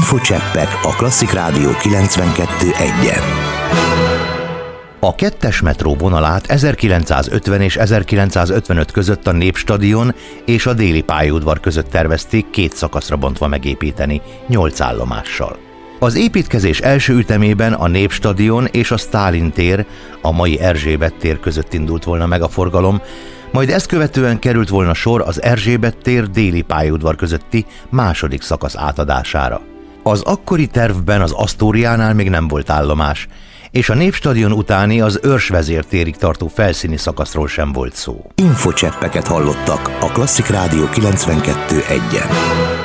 Infocseppek a Klasszik Rádió 92.1-en. A 2-es metró vonalát 1950 és 1955 között a Népstadion és a Déli pályaudvar között tervezték 2 szakaszra bontva megépíteni, 8 állomással. Az építkezés első ütemében a Népstadion és a Sztálin tér, a mai Erzsébet tér között indult volna meg a forgalom, majd ezt követően került volna sor az Erzsébet tér Déli pályaudvar közötti második szakasz átadására. Az akkori tervben az Asztóriánál még nem volt állomás, és a Népstadion utáni az Őrsvezér térig tartó felszíni szakaszról sem volt szó. Infocseppeket hallottak a Klasszik Rádió 92.1-en.